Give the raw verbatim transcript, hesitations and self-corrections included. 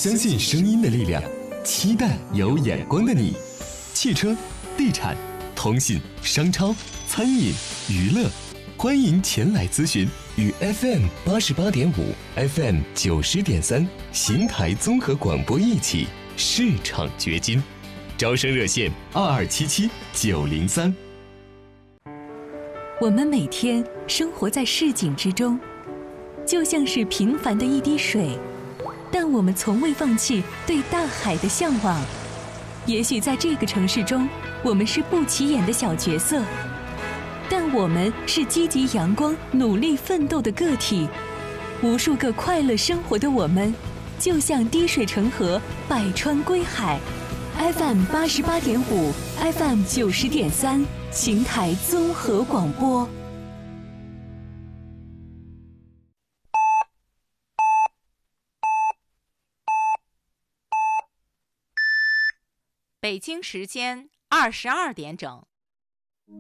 相信声音的力量，期待有眼光的你。汽车、地产、通信、商超、餐饮、娱乐，欢迎前来咨询。与 F M 八十八点五、F M 九十点三邢台综合广播一起市场掘金。招生热线二二七七九零三。 我们每天生活在市井之中，就像是平凡的一滴水，但我们从未放弃对大海的向往。也许在这个城市中，我们是不起眼的小角色，但我们是积极阳光、努力奋斗的个体。无数个快乐生活的我们，就像滴水成河，百川归海。F M 八十八点五 ，F M 九十点三，邢台综合广播。 北京时间二十二点整。